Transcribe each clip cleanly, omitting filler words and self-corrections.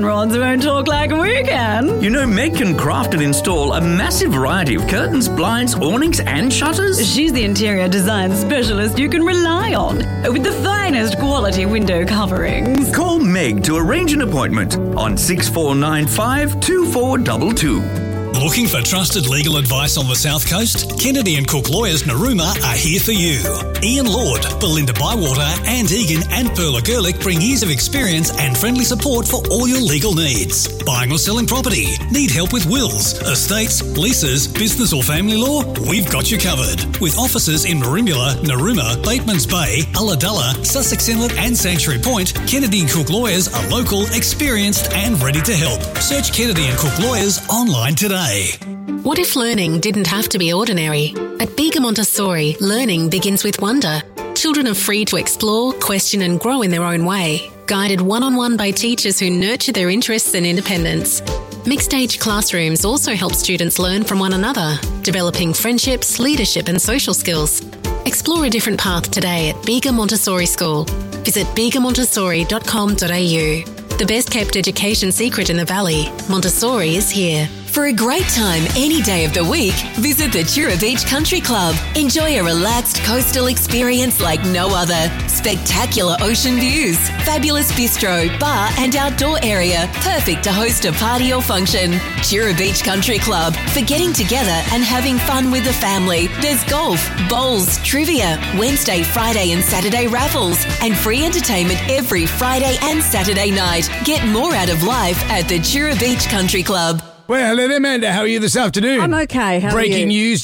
rods won't talk like we can. You know, Meg can craft and install a massive variety of curtains, blinds, awnings and shutters. She's the interior design specialist you can rely on, with the finest quality window coverings. Call Meg to arrange an appointment on 6495 2422. Looking for trusted legal advice on the South Coast? Kennedy and Cook Lawyers Narooma are here for you. Ian Lord, Belinda Bywater, Anne Egan and Perla Gerlich bring years of experience and friendly support for all your legal needs. Buying or selling property? Need help with wills, estates, leases, business or family law? We've got you covered. With offices in Merimbula, Narooma, Batemans Bay, Ulladulla, Sussex Inlet and Sanctuary Point, Kennedy and Cook Lawyers are local, experienced and ready to help. Search Kennedy and Cook Lawyers online today. What if learning didn't have to be ordinary? At Bega Montessori, learning begins with wonder. Children are free to explore, question and grow in their own way, guided one-on-one by teachers who nurture their interests and independence. Mixed-age classrooms also help students learn from one another, developing friendships, leadership and social skills. Explore a different path today at Bega Montessori School. Visit begamontessori.com.au. The best-kept education secret in the Valley, Montessori is here. For a great time any day of the week, visit the Chura Beach Country Club. Enjoy a relaxed coastal experience like no other. Spectacular ocean views, fabulous bistro, bar and outdoor area, perfect to host a party or function. Chura Beach Country Club, for getting together and having fun with the family. There's golf, bowls, trivia, Wednesday, Friday and Saturday raffles, and free entertainment every Friday and Saturday night. Get more out of life at the Chura Beach Country Club. Well, hello there, Amanda. How are you this afternoon? I'm okay. How Breaking are you? news.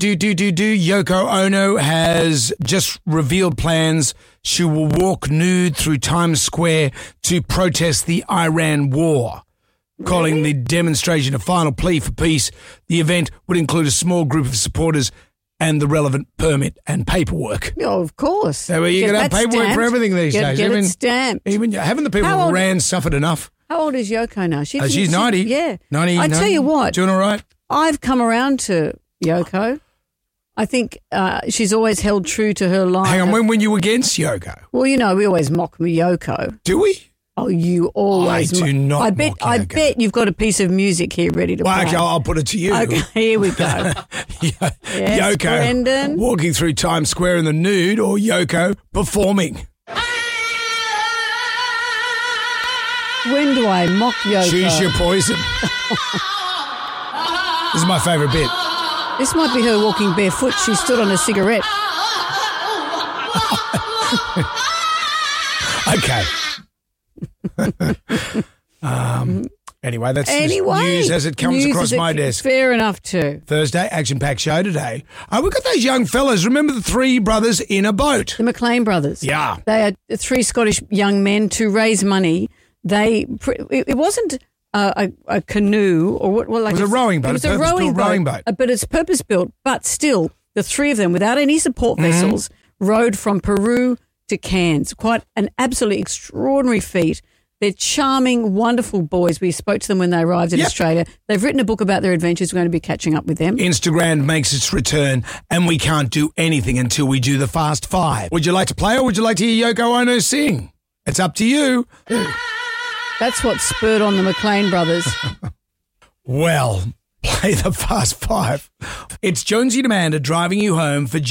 Yoko Ono has just revealed plans. She will walk nude through Times Square to protest the Iran war. Really? Calling the demonstration a final plea for peace. The event would include a small group of supporters and the relevant permit and paperwork. Oh, of course. So you're going to have paperwork stamped. for everything these days. Get it stamped. Haven't the people of Iran suffered enough? How old is Yoko now? She's 90. Yeah. 90. I tell you what. Doing all right? I've come around to Yoko. I think she's always held true to her line. Hang on, when were you against Yoko? Well, you know, we always mock Yoko. Do we? Oh, you always. I do not. I bet you've got a piece of music here ready to play. Okay, I'll put it to you. Okay, here we go. Yes, Yoko Brendan. walking through Times Square in the nude, or Yoko performing. When do I mock Yoko? Choose your poison. This is my favourite bit. This might be her walking barefoot. She stood on a cigarette. Okay. Anyway, that's just news as it comes across my desk. Fair enough too. Thursday, action-packed show today. We've got those young fellas. Remember the three brothers in a boat? The McLean brothers. Yeah. They are three Scottish young men to raise money. It wasn't a canoe or what? Well, like it was a rowing boat. It was a rowing boat. But it's purpose built. But still, the three of them, without any support vessels, rowed from Peru to Cairns. Quite an absolutely extraordinary feat. They're charming, wonderful boys. We spoke to them when they arrived in Australia. They've written a book about their adventures. We're going to be catching up with them. Instagram makes its return, and we can't do anything until we do the Fast Five. Would you like to play, or would you like to hear Yoko Ono sing? It's up to you. That's what spurred on the McLean brothers. Well, play the Fast Five. It's Jonesy and Amanda driving you home for